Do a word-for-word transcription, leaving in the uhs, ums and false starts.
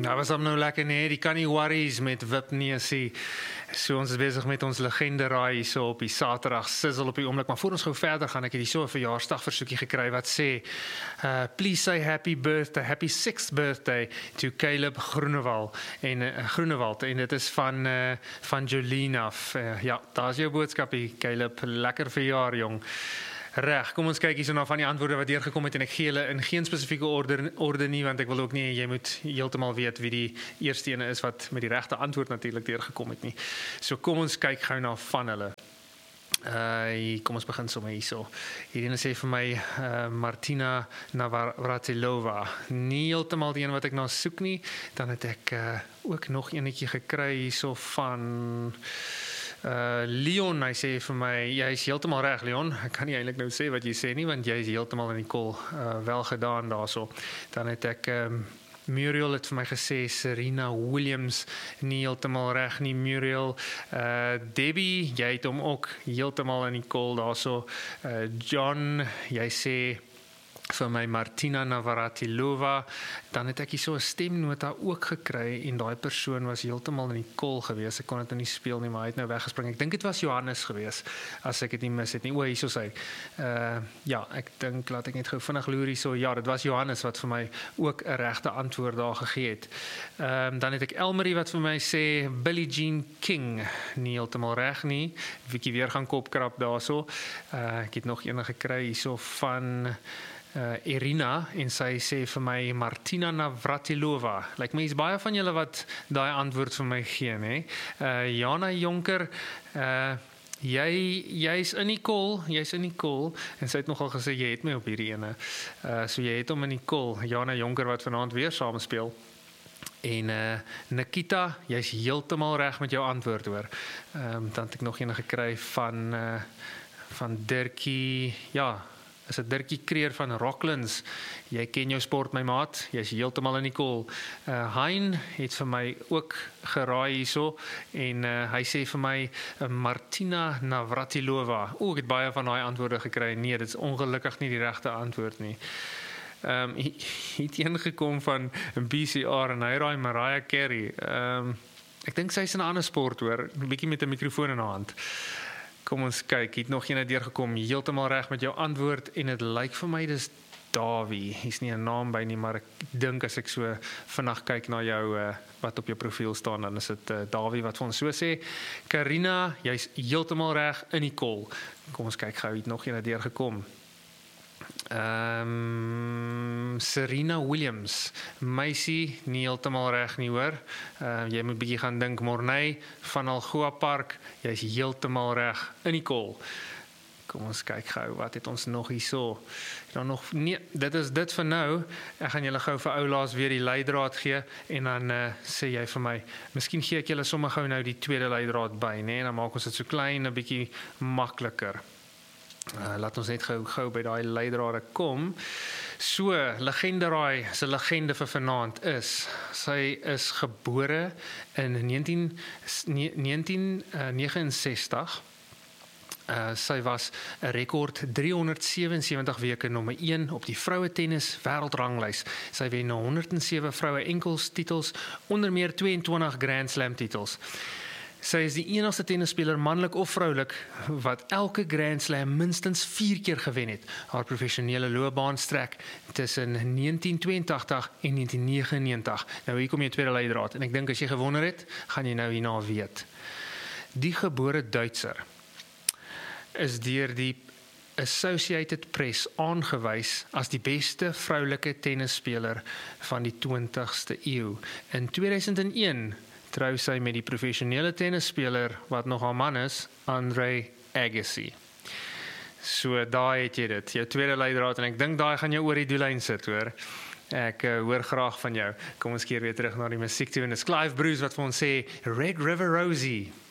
Nou was hom nou lekker nee, die kan nie worries met Wipnesie. So ons is besig met ons legende raai so op die Saterdag sizzle op die oomblik, maar voor ons gou verder gaan, ek het hier so 'n verjaarsdagversoekie gekry wat sê uh, please say happy birthday, happy sixth birthday to Caleb Groenewald en uh, Groenewald en dit is van uh, van Jolien af. Uh, ja, daar's jou boodskapie Caleb, lekker verjaar jong. Reg, kom ons kyk hierso na van die antwoorde wat deurgekom het en ek gee hulle in geen spesifieke orde orde nie want ek wil ook nie jy moet heeltemal weet wie die eerste ene is wat met die regte antwoord natuurlik deurgekom het nie. So kom ons kyk gou na van hulle. Uh, kom ons begin sommer hierso. Hierdie sê vir my uh, Martina Navratilova. Nie heeltemal die een wat ek na soek nie. Dan het ek uh, ook nog enetjie gekry hierso van Uh, Leon, hy sê vir my, jy is heeltemal reg Leon, ek kan nie eintlik nou sê wat jy sê nie, want jy is heeltemal in die kol uh, wel gedaan daarso. Dan het ek um, Muriel het vir my gesê Serena Williams, nie heeltemal reg nie Muriel. Uh, Debbie, jy het hom ook heeltemal in die kol daarso. Uh, John, jy sê vir my Martina Navratilova, dan het ek hier so 'n stemnota ook gekry en daai persoon was heeltemal in die kol gewees. Ek kon dit nou nie speel nie, maar hy het nou weggespring. Ek dink dit was Johannes gewees, as ek dit nie mis het nie. O, hierso sê. Uh ja, ek dink laat ek net gou vinnig loer hierso. Ja, dit was Johannes wat vir my ook 'n regte antwoord daar gegee het. Ehm um, dan het ek Elmarie wat vir my sê Billie Jean King, nie heeltemal reg nie. Bietjie weer gaan kopkrap daarso. Uh ek het nog een gekry hierso van Uh, Irina en sy sê vir my Martina Navratilova. Lyk my is baie van julle wat daai antwoord vir my gee, hè. Uh, Jana Jonker, uh, jy jy's in die kol, jy's in die kol en sy het nogal gesê jy het my op hierdie ene. Uh, so jy het hom in die kol. Jana Jonker wat vanaand weer saam speel. En uh, Nikita, jy's heeltemal reg met jou antwoord hoor. Ehm um, dan het ek nog een gekry van uh, van Dirkie, ja. Is dit Dirkie Kreer van Rocklands. Jy ken jou sport my maat, jy's heeltemal in die kol. Uh, Hein het vir my ook geraai hierso en uh, hy sê vir my uh, Martina Navratilova. O, ek het baie van daai antwoorde gekry. Nee, dit is ongelukkig nie die regte antwoord nie. Ehm um, het een gekom van B C R en hy raai Mariah Carey. Ehm um, ek dink sy's in 'n ander sport hoor, 'n bietjie met 'n mikrofoon in haar hand. Kom ons kyk, het nog een deurgekom, heeltemal reg met jou antwoord en dit lyk vir my dis Davie. Hier's nie 'n naam by nie, maar ek dink as ek so vinnig kyk na jou uh, wat op jou profiel staan, dan is dit uh, Davie wat vir ons so sê. Karina, jy's heeltemal reg in die kol. Kom ons kyk gou, het nog een deurgekom. Ehm um, Serena Williams, meisie, nie heeltemal reg nie hoor. Uh, jy moet bietjie gaan dink Morney van Algoa Park, jy's heeltemal reg in die kol. Kom ons kyk gou, wat het ons nog hierso? Dan nog nee, dit is dit vir nou. Ek gaan julle gou vir oulaas weer die leidraad gee en dan uh, sê jy vir my, miskien gee ek julle sommer gou nou die tweede leidraad by, né? Dan maak ons dit so klein 'n bietjie makliker. Uh, laat ons net gou gou by daai leidrade kom. So, legende raai, sy legende vir vanaand is, sy is gebore in negentien negenensestig. Uh, sy was 'n rekord driehonderdsewensewentig weke nommer een op die vroue tennis wêreldranglys. Sy wen honderdsewe vroue enkels titels, onder meer tweeëntwintig Grand Slam titels. Sy is die enigste tennisspeler, manlik of vroulik, wat elke Grand Slam minstens vier keer gewen het. Haar professionele loopbaan strek tussen negentien tweeëntagtig en negentien negenennegentig. Nou hier kom jy tweede leidraad en ek dink as jy gewonder het, gaan jy nou hierna weet. Die gebore Duitser is deur die Associated Press aangewys as die beste vroulike tennisspeler van die twintigste eeu. In tweeduisend een trou sy met die professionele tennisspeler wat nog haar man is, Andre Agassi. So daai het jy dit, jou tweede leidraad en ek dink daai gaan jou oor die doellyn sit hoor. Ek uh, hoor graag van jou. Kom ons keer weer terug na die musiek toe en dis Clive Bruce wat vir ons sê Red River Rosie.